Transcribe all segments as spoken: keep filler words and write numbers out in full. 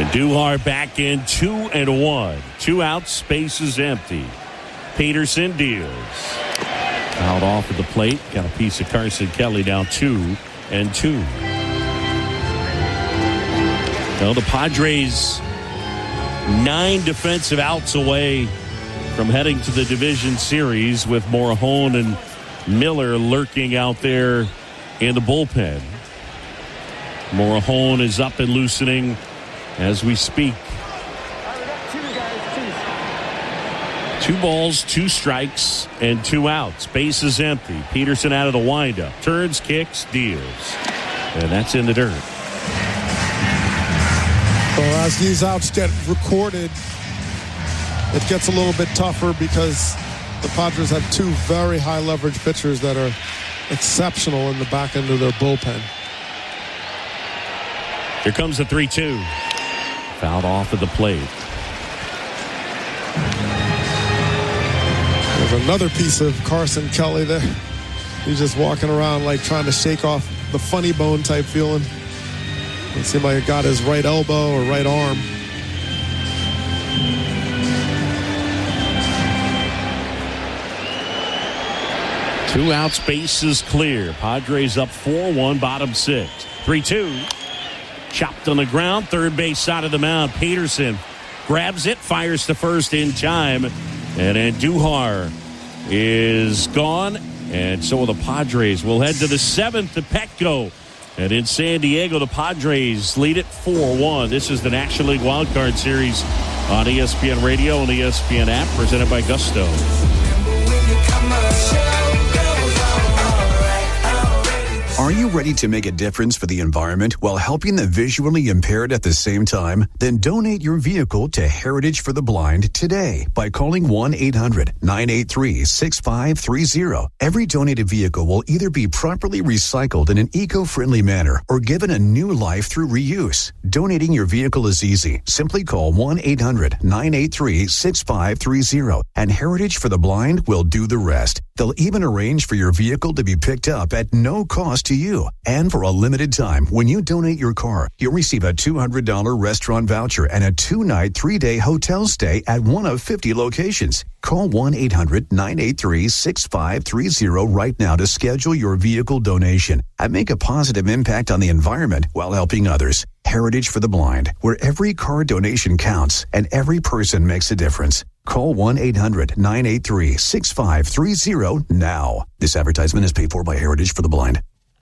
And Duhar back in two and one. Two outs, space is empty. Peterson deals. Out off of the plate. Got a piece of Carson Kelly down two and two. Well, the Padres nine defensive outs away from heading to the division series with Morejon and Miller lurking out there in the bullpen. Morejon is up and loosening as we speak. Two balls, two strikes, and two outs. Base is empty. Peterson out of the windup. Turns, kicks, deals. And that's in the dirt. Well, as these outs get recorded, it gets a little bit tougher because the Padres have two very high leverage pitchers that are exceptional in the back end of their bullpen. Here comes the three two. Fouled off at the plate. There's another piece of Carson Kelly there. He's just walking around like trying to shake off the funny bone type feeling. It seemed like it got his right elbow or right arm. Two outs, bases clear. Padres up four one, bottom six. three two. Chopped on the ground, third base side of the mound. Peterson grabs it, fires to first in time. And Andujar is gone. And so are the Padres. We'll head to the seventh at Petco. And in San Diego, the Padres lead it four one. This is the National League Wild Card Series on E S P N Radio and E S P N app, presented by Gusto. Are you ready to make a difference for the environment while helping the visually impaired at the same time? Then donate your vehicle to Heritage for the Blind today by calling one eight hundred nine eight three six five three zero. Every donated vehicle will either be properly recycled in an eco-friendly manner or given a new life through reuse. Donating your vehicle is easy. Simply call one eight hundred nine eight three six five three zero and Heritage for the Blind will do the rest. They'll even arrange for your vehicle to be picked up at no cost to you. And for a limited time, when you donate your car, you'll receive a two hundred dollars restaurant voucher and a two-night, three-day hotel stay at one of fifty locations. Call one eight hundred nine eight three six five three zero right now to schedule your vehicle donation and make a positive impact on the environment while helping others. Heritage for the Blind, where every car donation counts and every person makes a difference. Call one eight hundred nine eight three six five three zero now. This advertisement is paid for by Heritage for the Blind.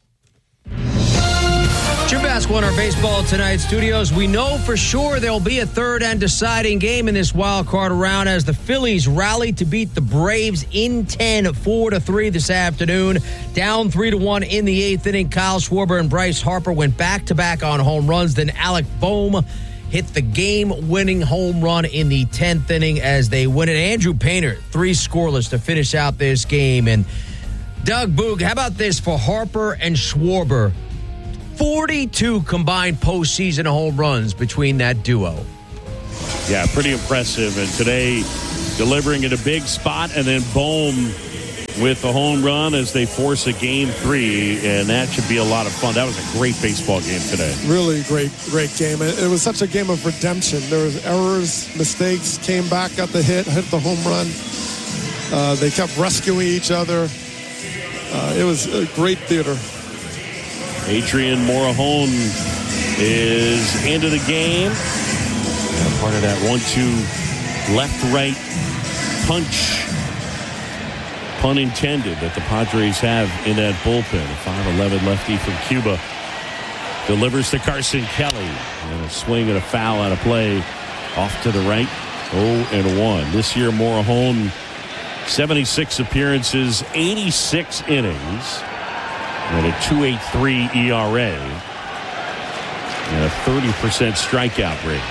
Jim Basketball in our baseball tonight studios. We know for sure there will be a third and deciding game in this wild card round as the Phillies rally to beat the Braves in ten, four to three this afternoon. Down three to one in the eighth inning. Kyle Schwarber and Bryce Harper went back to back on home runs. Then Alec Boehm hit the game-winning home run in the tenth inning as they win it. Andrew Painter, three scoreless to finish out this game. And Doug Boog, how about this for Harper and Schwarber? forty-two combined postseason home runs between that duo. Yeah, pretty impressive. And today, delivering at a big spot, and then Boehm with the home run as they force a game three, and that should be a lot of fun. That was a great baseball game today. Really great, great game. It was such a game of redemption. There was errors, mistakes, came back, got the hit, hit the home run. Uh, they kept rescuing each other. Uh, it was a great theater. Adrian Morejon is into the game. And part of that one two left-right punch, pun intended, that the Padres have in that bullpen. A five eleven lefty from Cuba delivers to Carson Kelly. And a swing and a foul out of play off to the right. oh and one. This year, Morejon, seventy-six appearances, eighty-six innings, and a two point eight three E R A, and a thirty percent strikeout rate.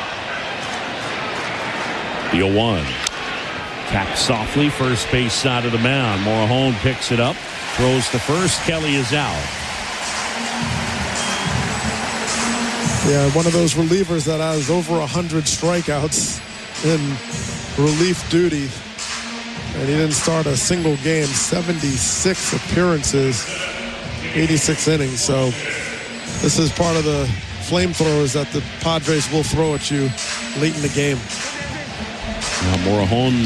The oh one. Tapped softly, first base side of the mound. Morejon picks it up, throws to first. Kelly is out. Yeah, one of those relievers that has over one hundred strikeouts in relief duty. And he didn't start a single game, seventy-six appearances, eighty-six innings. So this is part of the flamethrowers that the Padres will throw at you late in the game. Now Morejon,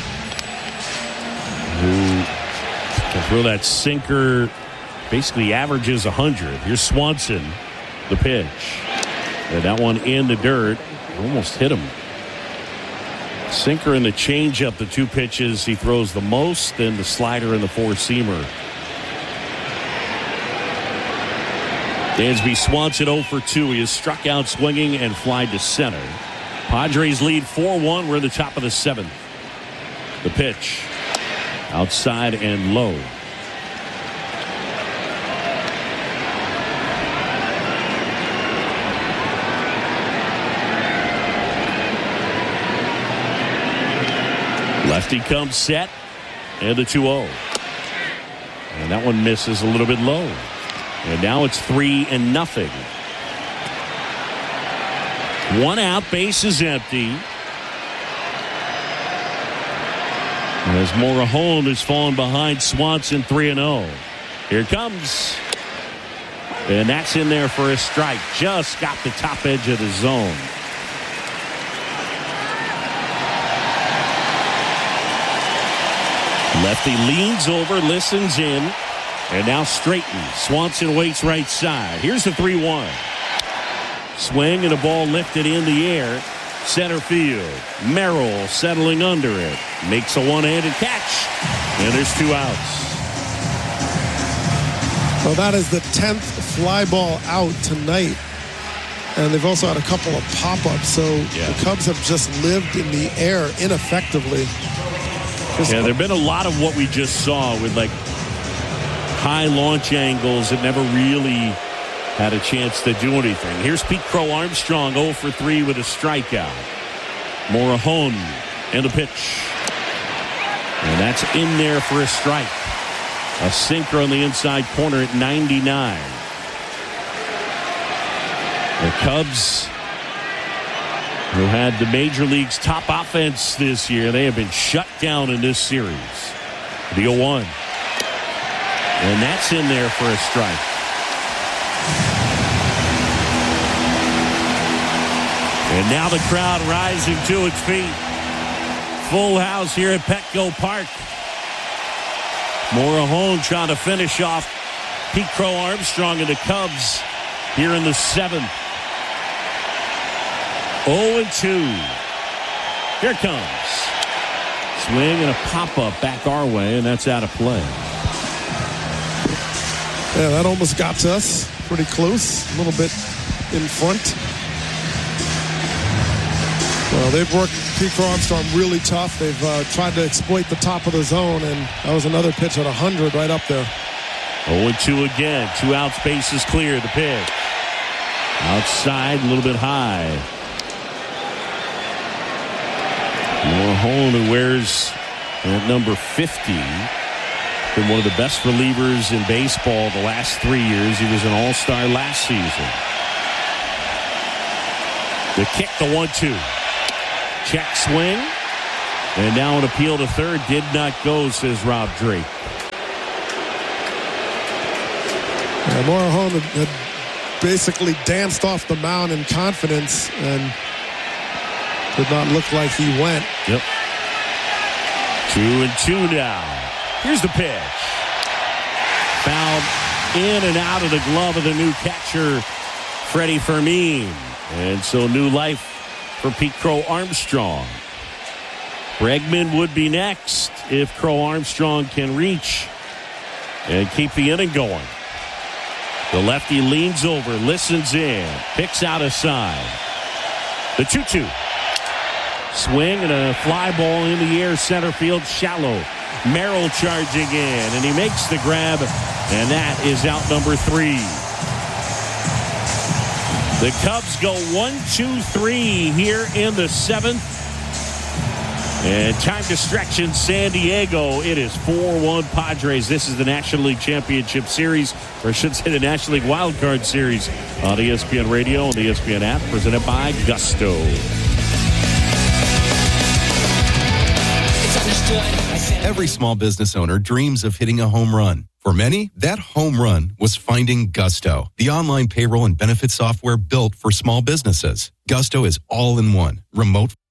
who can throw that sinker, basically averages one hundred. Here's Swanson, the pitch. And that one in the dirt. Almost hit him. Sinker and the changeup, the two pitches he throws the most, then the slider and the four-seamer. Dansby Swanson oh for two. He is struck out swinging and fly to center. Padres lead four one. We're in the top of the seventh. The pitch. Outside and low. Lefty comes set. And the two oh. And that one misses a little bit low. And now it's three and nothing. One out, base is empty. As Morejon has fallen behind Swanson three and oh. Here it comes. And that's in there for a strike. Just got the top edge of the zone. Lefty leans over, listens in, and now straightens. Swanson waits right side. Here's the three one. Swing and a ball lifted in the air. Center field. Merrill settling under it. Makes a one-handed catch. And there's two outs. Well, that is the tenth fly ball out tonight. And they've also had a couple of pop-ups. So yeah. The Cubs have just lived in the air ineffectively. Just yeah, there have been a lot of what we just saw with like high launch angles that never really had a chance to do anything. Here's Pete Crow Armstrong oh for three with a strikeout. Morejon and the pitch. And that's in there for a strike. A sinker on the inside corner at ninety-nine. The Cubs, who had the Major League's top offense this year, they have been shut down in this series. The oh one. And that's in there for a strike. And now the crowd rising to its feet. Full house here at Petco Park. Morejon trying to finish off Pete Crow Armstrong and the Cubs here in the seventh. oh and two. Here it comes. Swing and a pop-up back our way, and that's out of play. Yeah, that almost got to us. Pretty close. A little bit in front. Well, they've worked Pete Crow Armstrong really tough. They've uh, tried to exploit the top of the zone, and that was another pitch at one hundred right up there. oh and two again. Two outs, bases clear. The pitch. Outside, a little bit high. Morejon, who wears at number fifty, been one of the best relievers in baseball the last three years. He was an all-star last season. The kick, the one two. Check swing. And now an appeal to third. Did not go, says Rob Drake. Yeah, Morejon had basically danced off the mound in confidence and did not look like he went. Yep. Two and two now. Here's the pitch. Fouled in and out of the glove of the new catcher, Freddie Fermin. And so new life for Pete Crow Armstrong. Bregman would be next if Crow Armstrong can reach and keep the inning going. The lefty leans over, listens in, picks out a side. The two two. Swing and a fly ball in the air, center field, shallow. Merrill charging in, and he makes the grab, and that is out number three. The Cubs go one, two, three here in the seventh. And time to stretch in San Diego. It is four one Padres. This is the National League Championship Series, or I should say the National League Wild Card Series on E S P N Radio and the E S P N app, presented by Gusto. It's understood. Every small business owner dreams of hitting a home run. For many, that home run was finding Gusto, the online payroll and benefit software built for small businesses. Gusto is all in one, remote